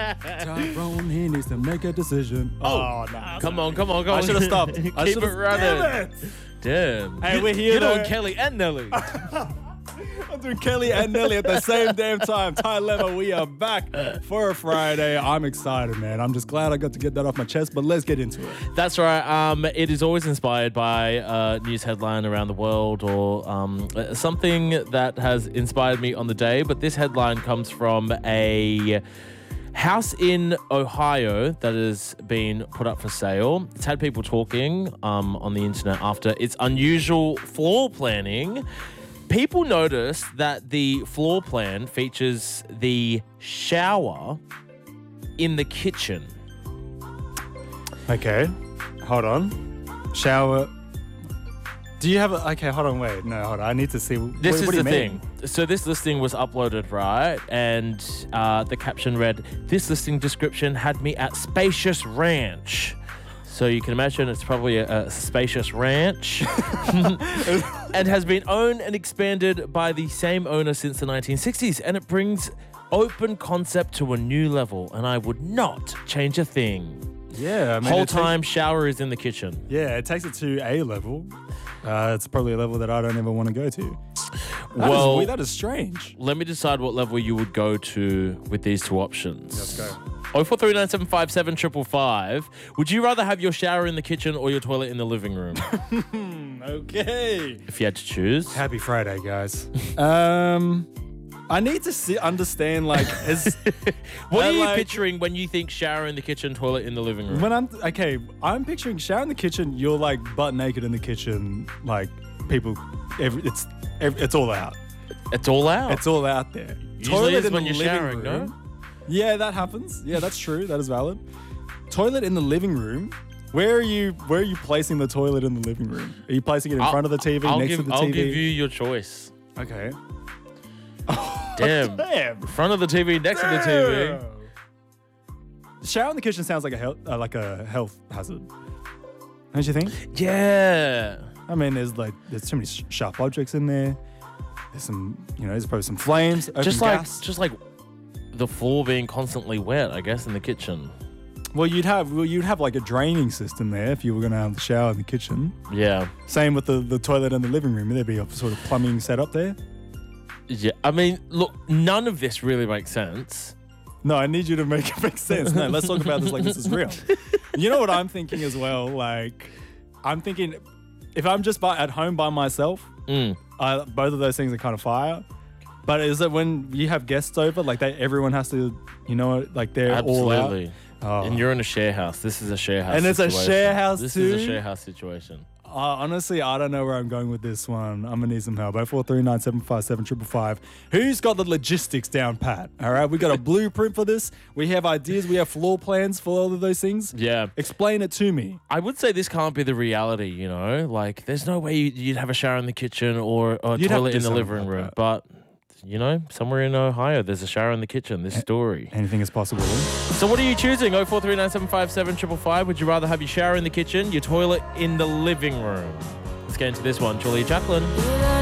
Tyrone, he needs to make a decision. Oh, no. Come on. I should have stopped. Keep it running. Damn. Hey, we're here, You're though. doing Kelly and Nelly. I'm doing Kelly and Nelly at the same damn time. Ty Lever, we are back for a Friday. I'm excited, man. I'm just glad I got to get that off my chest, but let's get into it. That's right. It is always inspired by a news headline around the world or something that has inspired me on the day. But this headline comes from a house in Ohio that has been put up for sale. It's had people talking on the internet after its unusual floor planning. People notice that the floor plan features the shower in the kitchen. Okay, hold on. Shower. Do you have a... Okay, hold on, wait. No, hold on. I need to see... This what is do the you mean? thing. So this listing was uploaded, right? And the caption read, "This listing description had me at Spacious Ranch." So you can imagine it's probably a spacious ranch and has been owned and expanded by the same owner since the 1960s. And it brings open concept to a new level. And I would not change a thing. Yeah. I mean, Whole time shower is in the kitchen. Yeah, it takes it to a level. It's probably a level that I don't ever want to go to. That is strange. Let me decide what level you would go to with these two options. Let's go. 0439757555. Would you rather have your shower in the kitchen or your toilet in the living room? Okay. If you had to choose. Happy Friday, guys. I need to understand, like, What are you picturing when you think shower in the kitchen, toilet in the living room? when I'm picturing shower in the kitchen. You're like butt naked in the kitchen, like people. It's all out. It's all out. It's all out there. Usually is in when the you're living showering, no? room. Yeah, that happens. Yeah, that's true. That is valid. Toilet in the living room. Where are you placing the toilet in the living room? Are you placing it in front of the TV, next to the TV? I'll give you your choice. Okay. Damn. Damn. Front of the TV, next to the TV. Shower in the kitchen sounds like a health hazard. Don't you think? Yeah. I mean, there's too many sharp objects in there. There's there's probably some flames. Open Just gas. like the floor being constantly wet, I guess, in the kitchen. Well, you'd have like a draining system there if you were going to have the shower in the kitchen. Yeah. Same with the toilet in the living room. There'd be a sort of plumbing setup there. Yeah. I mean, look, none of this really makes sense. No, I need you to make it make sense. No, let's talk about this like this is real. You know what I'm thinking as well? Like, I'm thinking if I'm just at home by myself, both of those things are kind of fire. But is it when you have guests over, like everyone has to, like they're all out? Absolutely. And you're in a share house. This is a share house And it's a situation. share house This too? is a share house situation. Honestly, I don't know where I'm going with this one. I'm going to need some help. 0439757555. Who's got the logistics down pat? All right, we got a blueprint for this. We have ideas. We have floor plans for all of those things. Yeah. Explain it to me. I would say this can't be the reality, Like, there's no way you'd have a shower in the kitchen or a You'd have toilet to in the do living something room. like that. But, somewhere in Ohio, there's a shower in the kitchen. This story. Anything is possible. So what are you choosing? 0439757555. Would you rather have your shower in the kitchen, your toilet in the living room? Let's get into this one. Julia Jacqueline.